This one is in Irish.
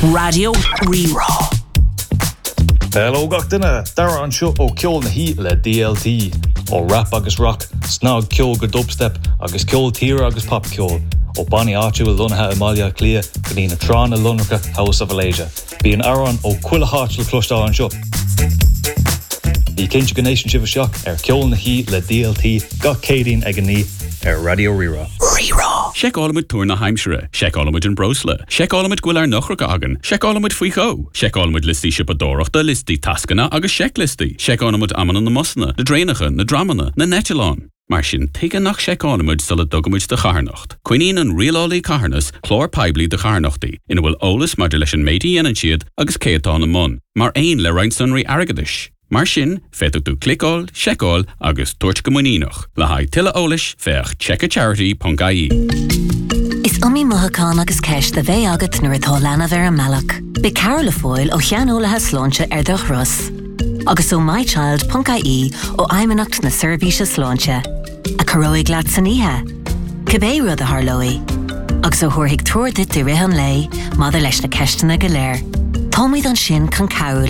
Radio Rerá. Hello gach duine, dara an seo ó ceol na hí le DLT, ó rap agus rock, snog ceol go dubstep, agus ceol tír agus pop ceol, ó Bonnie áitiú a lunathe Amalia Clia, go dtína trán a lunracha House of Alasia. Bí an aran ó cuila hátil clúistá an seo. Bí cinnte go nation sibh seach ceol na hí le DLT, gach cédín ag an ní Radio Rerá. Rerá. Sheck allamid túr na heimsere, sheck allamid in brosle, sheck allamid gwylar nachrach agan, sheck allamid fuicho, sheck allamid listi sipadorachta, listi taskana agus sheck listi, sheck allamid amanan na mosna, na drainacha, na dramana, na netilon. Mar sin teige nach sheck allamid sulla dogamid de charnacht. Quinine an rialali carnas, chlor paibli de charnachti, in wil olis mardelishin meiti enan siad agus keatan amon, mar ein le reinsunri aragadish. Mar sin, féach tú clicáil, seicáil agus tuairt go muínoch. Le haid tuile ólis feach checkacharity.ie. Is umí mothacán agus ceist de bheith agat nuair atá leanana bhar an mealach. Be Carol le fóil ó cheanólathe sláinte ar do Russ. Agus ó mychild.ie ó aimimenacht na seirbhíse sláinte. A choróigh leat san ihe. Cibé rud a tharlóí. Agus ó thuairthaigh tuairde de rihan lei, mada leis na ceistena go léir. Támaid an sin can Carol